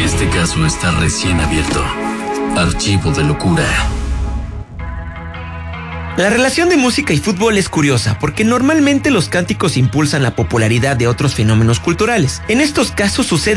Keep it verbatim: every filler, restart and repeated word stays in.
Este caso está recién abierto. Archivo de locura. La relación de música y fútbol es curiosa porque normalmente los cánticos impulsan la popularidad de otros fenómenos culturales. En estos casos sucede